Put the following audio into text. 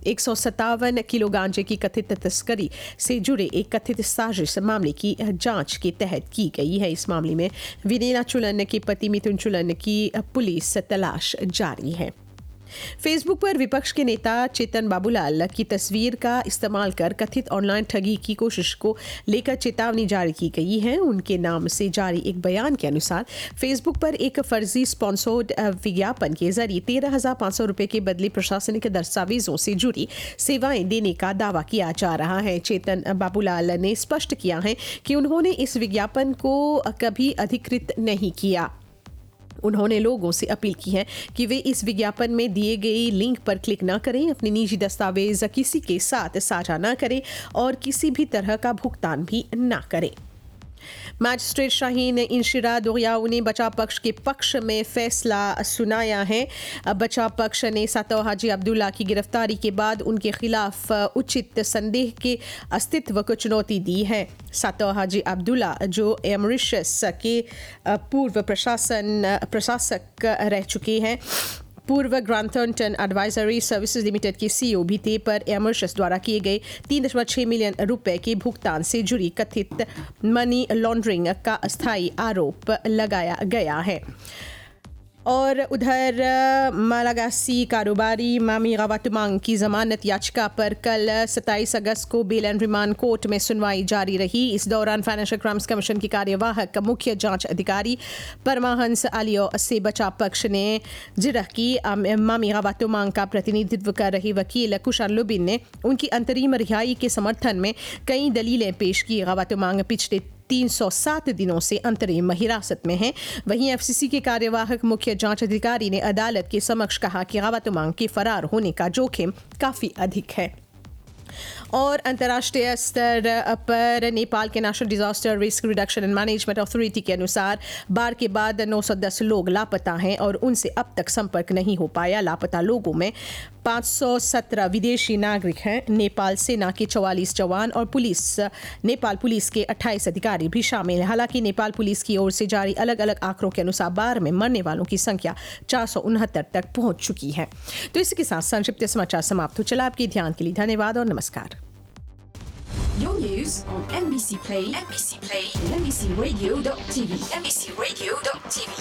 157 kilo गांजे की कथित तस्करी से जुड़े एक कथित साजिश मामले की जांच के तहत की गई है। इस मामले में विनीला चुलन के पति मिथुन चुलन की पुलिस तलाश जारी है। फेसबुक पर विपक्ष के नेता चेतन बाबूलाल की तस्वीर का इस्तेमाल कर कथित ऑनलाइन ठगी की कोशिश को लेकर चेतावनी जारी की गई है। उनके नाम से जारी एक बयान के अनुसार फेसबुक पर एक फर्जी स्पॉन्सर्ड विज्ञापन के जरिए 13,500 रुपए के बदले प्रशासनिक दस्तावेजों से जुड़ी सेवाएं देने का दावा किया जा रहा है। चेतन बाबूलाल ने स्पष्ट किया है कि उन्होंने इस विज्ञापन को कभी अधिकृत नहीं किया। उन्होंने लोगों से अपील की है कि वे इस विज्ञापन में दिए गए लिंक पर क्लिक न करें, अपने निजी दस्तावेज किसी के साथ साझा न करें और किसी भी तरह का भुगतान भी न करें। मैजिस्ट्रेट शाहीन इंशिरा दुरियाऊ ने बचाव पक्ष के पक्ष में फैसला सुनाया है। बचाव पक्ष ने सातो हाजी अब्दुल्ला की गिरफ्तारी के बाद उनके खिलाफ उचित संदेह के अस्तित्व को चुनौती दी है। सातो हाजी अब्दुल्ला जो मॉरिशस के पूर्व प्रशासक रह चुके हैं, पूर्व grand Thornton advisory services limited के सीईओ भी थे, पर एमर्शस द्वारा किए गए 3.6 मिलियन रुपए के भुगतान से जुड़ी कथित मनी लॉन्ड्रिंग का अस्थायी आरोप लगाया गया है। और उधर मालागासी कारोबारी मामी गवातुमांग की जमानत याचिका पर कल 27 अगस्त को बेल एंड रिमांड कोर्ट में सुनवाई जारी रही। इस दौरान फाइनेंशियल क्राइम्स कमीशन की कार्यवाहक मुख्य जांच अधिकारी परमाहंस आलियो से बचाव पक्ष ने जिरह की। मामी गवातुमांग का प्रतिनिधित्व कर रही वकील कुशान लुबिन ने उनकी अंतरिम रिहाई के समर्थन में कई दलीलें पेश की। गवातुमांग पिछले 307 दिनों से अंतरिम हिरासत में हैं। वहीं एफसीसी के कार्यवाहक मुख्य जांच अधिकारी ने अदालत के समक्ष कहा कि गवातुमांग के फरार होने का जोखिम काफी अधिक है। और अंतर्राष्ट्रीय स्तर पर नेपाल के national disaster risk reduction and management authority के अनुसार बाढ़ के बाद 910 लोग लापता हैं और उनसे अब तक संपर्क नहीं हो पाया। लापता लोगों में 517 विदेशी नागरिक हैं। नेपाल सेना के 44 जवान और नेपाल पुलिस के 28 अधिकारी भी शामिल हैं। हालांकि नेपाल पुलिस की ओर से जारी अलग अलग आंकड़ों के अनुसार बाढ़ में मरने वालों की संख्या 469 तक पहुंच चुकी है। तो इसी के साथ संक्षिप्त समाचार समाप्त हो चला। आपके ध्यान के लिए धन्यवाद और नमस्कार। Your news on NBC Play, and NBCRadio.tv. NBCRadio.tv.